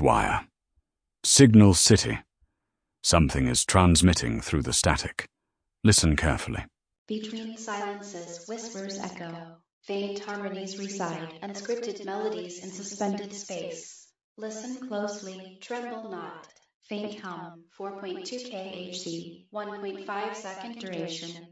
wire. Signal City. Something is transmitting through the static. Listen carefully. Between silences, whispers echo. Faint harmonies reside, unscripted melodies in suspended space. Listen closely, tremble not. Faint hum, 4.2 kHz, 1.5 second duration.